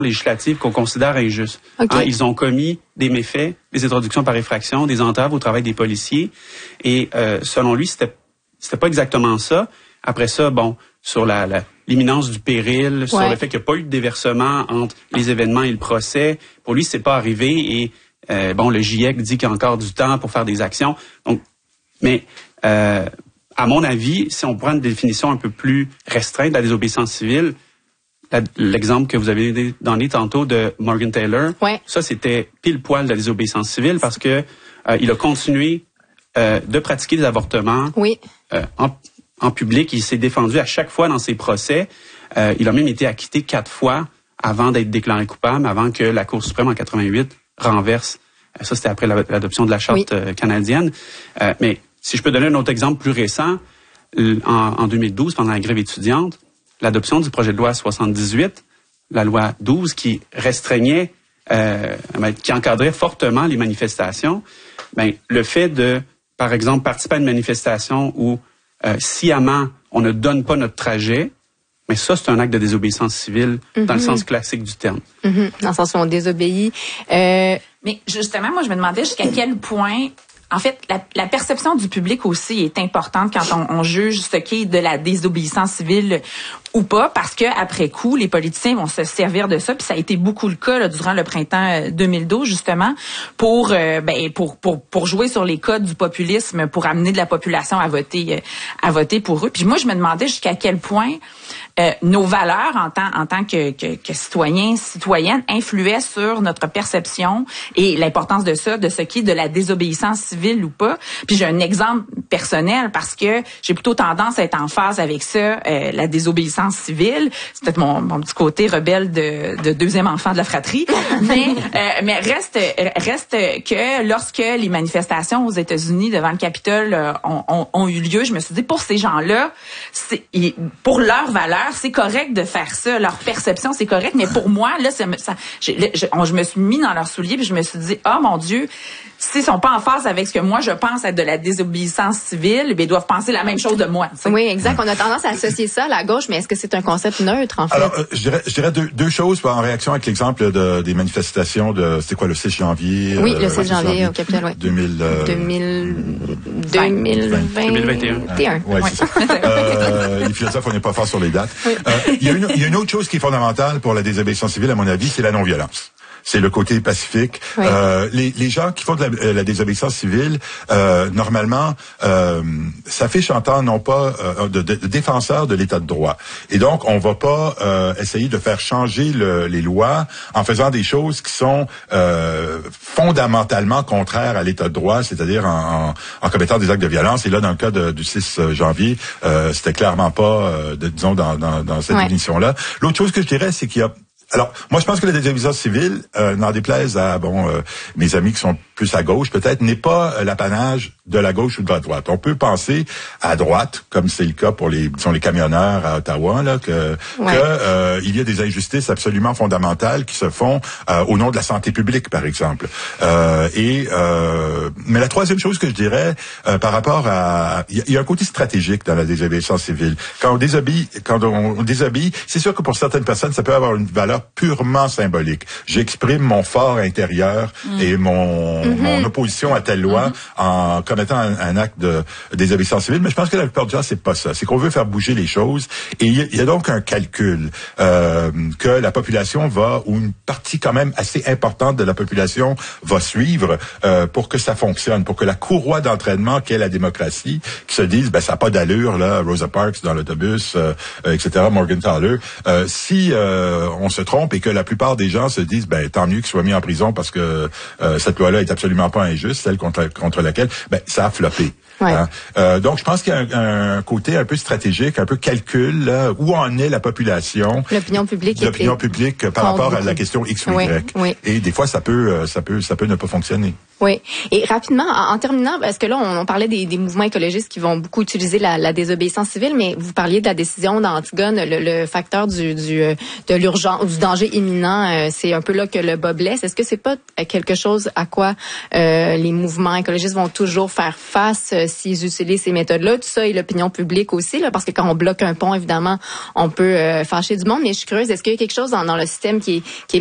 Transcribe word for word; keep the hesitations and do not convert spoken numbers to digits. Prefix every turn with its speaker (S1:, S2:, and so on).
S1: législatives qu'on considère injustes.
S2: Okay.
S1: Hein, ils ont commis des méfaits, des introductions par effraction, des entraves au travail des policiers. Et euh, selon lui, c'était c'était pas exactement ça. Après ça, bon, sur la, la l'imminence du péril, ouais. sur le fait qu'il n'y a pas eu de déversement entre les événements et le procès, pour lui, c'est pas arrivé. Et euh, bon, le G I E C dit qu'il y a encore du temps pour faire des actions. Donc, mais euh, à mon avis, si on prend une définition un peu plus restreinte de la désobéissance civile, la, l'exemple que vous avez donné tantôt de Morgan Taylor,
S2: ouais.
S1: ça c'était pile poil de la désobéissance civile parce que euh, il a continué euh, de pratiquer des avortements
S2: oui.
S1: euh, en, en public. Il s'est défendu à chaque fois dans ses procès. Euh, il a même été acquitté quatre fois avant d'être déclaré coupable, avant que la Cour suprême en quatre-vingt-huit renverse. Euh, ça c'était après la, l'adoption de la charte oui. euh, canadienne. Euh, mais si je peux donner un autre exemple plus récent, en, en deux mille douze, pendant la grève étudiante, l'adoption du projet de loi soixante-dix-huit, la loi douze, qui restreignait, euh, qui encadrait fortement les manifestations, ben, le fait de, par exemple, participer à une manifestation où euh, sciemment on ne donne pas notre trajet, mais ça, c'est un acte de désobéissance civile mm-hmm. dans le sens classique du terme.
S2: Mm-hmm. Dans le sens où on désobéit. Euh...
S3: Mais justement, moi, je me demandais jusqu'à quel point... En fait, la, la perception du public aussi est importante quand on, on juge ce qui est de la désobéissance civile ou pas, parce que après coup, les politiciens vont se servir de ça, puis ça a été beaucoup le cas là, durant le printemps deux mille douze justement, pour euh, ben pour pour pour jouer sur les codes du populisme, pour amener de la population à voter euh, à voter pour eux. Puis moi, je me demandais jusqu'à quel point euh, nos valeurs en tant en tant que que, que citoyens citoyennes influaient sur notre perception et l'importance de ça, de ce qui est de la désobéissance civile ou pas. Puis j'ai un exemple personnel parce que j'ai plutôt tendance à être en phase avec ça, euh, la désobéissance civile. C'est peut-être mon, mon petit côté rebelle de, de deuxième enfant de la fratrie. mais euh, mais reste reste que lorsque les manifestations aux États-Unis devant le Capitole euh, ont, ont, ont eu lieu, je me suis dit, pour ces gens-là, c'est, pour leurs valeurs, c'est correct de faire ça. Leur perception, c'est correct. Mais pour moi, là, ça, ça, je, je, je me suis mis dans leurs souliers puis je me suis dit, oh mon Dieu, s'ils sont pas en phase avec ce que moi je pense être de la désobéissance civile, bien, ils doivent penser la même chose de moi. T'sais.
S2: Oui, exact. On a tendance à associer ça à la gauche, mais est-ce que c'est un concept neutre, en fait?
S4: Alors, euh, je dirais, je dirais deux, deux choses en réaction avec l'exemple de, des manifestations de, c'était quoi, le six janvier?
S2: Oui,
S4: euh,
S2: le six janvier au Capitole, oui.
S4: deux mille, euh,
S2: deux mille, deux mille vingt,
S1: deux mille vingt et un.
S4: Oui, c'est ça. euh, les philosophes, on n'est pas fort sur les dates. Oui. Euh, il y a une, il y a une autre chose qui est fondamentale pour la désobéissance civile, à mon avis, c'est la non-violence. C'est le côté pacifique. Oui. Euh, les, les gens qui font de la, la désobéissance civile, euh, normalement, euh, s'affichent en tant non pas euh, de, de, de défenseurs de l'état de droit. Et donc, on va pas euh, essayer de faire changer le, les lois en faisant des choses qui sont euh, fondamentalement contraires à l'état de droit, c'est-à-dire en, en, en commettant des actes de violence. Et là, dans le cas de, du six janvier, euh, c'était clairement pas, euh, de, disons, dans, dans, dans cette ouais. définition-là. L'autre chose que je dirais, c'est qu'il y a Alors, moi, je pense que la désobéissance civile, euh, n'en déplaise à bon euh, mes amis qui sont plus à gauche, peut-être, n'est pas euh, l'apanage de la gauche ou de la droite. On peut penser à droite, comme c'est le cas pour les, disons, les camionneurs à Ottawa, là, que, ouais. que euh, il y a des injustices absolument fondamentales qui se font euh, au nom de la santé publique, par exemple. Euh, et euh, mais la troisième chose que je dirais euh, par rapport à, il y, y a un côté stratégique dans la désobéissance civile. Quand on désobéit, quand on, on désobéit, c'est sûr que pour certaines personnes, ça peut avoir une valeur purement symbolique. J'exprime mon fort intérieur mmh. et mon, mmh. mon opposition à telle loi mmh. en commettant un, un acte de désobéissance civile. Mais je pense que la plupart du temps, c'est pas ça. C'est qu'on veut faire bouger les choses. Et il y a, il y a donc un calcul euh, que la population va, ou une partie quand même assez importante de la population va suivre euh, pour que ça fonctionne, pour que la courroie d'entraînement qu'est la démocratie, qui se dise, ben ça n'a pas d'allure, là, Rosa Parks dans l'autobus, euh, et cetera, Morgan Taylor. Euh, si euh, on se trompe et que la plupart des gens se disent, ben tant mieux qu'il soit mis en prison parce que euh, cette loi-là est absolument pas injuste, celle contre, contre laquelle, ben ça a floppé. Ouais. Hein? Euh, donc je pense qu'il y a un, un côté un peu stratégique, un peu calcul, là, où en est la population,
S2: l'opinion publique,
S4: l'opinion publique par rapport à la question X ou Y.
S2: Oui, oui.
S4: Et des fois ça peut, ça peut, ça peut ne pas fonctionner.
S2: Oui. Et rapidement, en, en terminant, parce que là, on, on parlait des, des mouvements écologistes qui vont beaucoup utiliser la, la désobéissance civile, mais vous parliez de la décision d'Antigone, le, le facteur du, du de l'urgence, du danger imminent, euh, c'est un peu là que le bas blesse. Est-ce que c'est pas quelque chose à quoi euh, les mouvements écologistes vont toujours faire face euh, s'ils utilisent ces méthodes-là? Tout ça et l'opinion publique aussi, là, parce que quand on bloque un pont, évidemment, on peut euh, fâcher du monde. Mais je suis curieuse, est-ce qu'il y a quelque chose dans, dans le système qui est, qui est